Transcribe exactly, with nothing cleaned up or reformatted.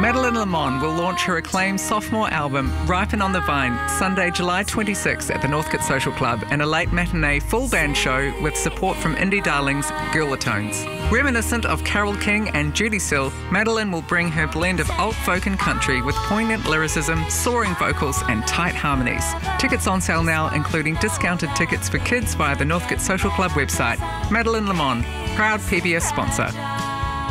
Madeline Lamont will launch her acclaimed sophomore album, Ripen on the Vine, Sunday, July twenty-sixth at the Northcote Social Club, and a late matinee full band show with support from indie darlings Girlatones. Reminiscent of Carole King and Judy Sill, Madeline will bring her blend of alt folk and country with poignant lyricism, soaring vocals and tight harmonies. Tickets on sale now, including discounted tickets for kids via the Northcote Social Club website. Madeline Lamont, proud P B S sponsor.